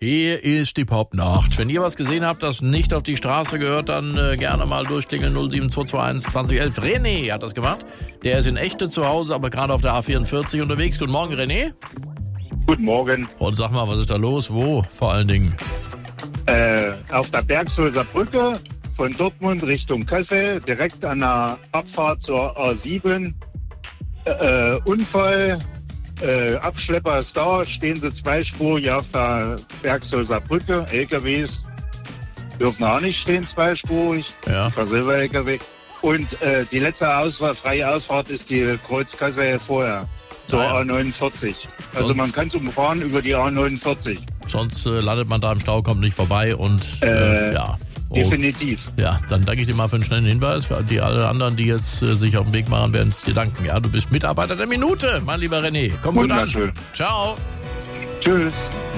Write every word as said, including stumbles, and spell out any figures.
Hier ist die Popnacht. Wenn ihr was gesehen habt, das nicht auf die Straße gehört, dann äh, gerne mal durchklingeln. null sieben zwei zwei eins zwanzig elf. René hat das gemacht. Der ist in Echte zu Hause, aber gerade auf der A vierundvierzig unterwegs. Guten Morgen, René. Guten Morgen. Und sag mal, was ist da los? Wo vor allen Dingen? Äh, auf der Bergshölzer Brücke von Dortmund Richtung Kassel, direkt an der Abfahrt zur A sieben. Äh, Unfall, äh, Abschlepper ist da, stehen sie zweispurig auf der Bergshölzer Brücke. L K Ws dürfen auch nicht stehen zweispurig, Ja. für Silber-L K W. Und äh, die letzte Ausfahrt, freie Ausfahrt ist die Kreuz Kassel vorher, zur Ah ja. A neunundvierzig. Also Sonst- man kann es umfahren über die A neunundvierzig. Sonst äh, landet man da im Stau, kommt nicht vorbei und äh, Äh, ja. Oh, Definitiv. ja, dann danke ich dir mal für einen schnellen Hinweis. Für die alle anderen, die jetzt äh, sich auf den Weg machen, werden es dir danken. Ja, du bist Mitarbeiter der Minute, mein lieber René. Komm gut an. Wunderschön. Ciao. Tschüss.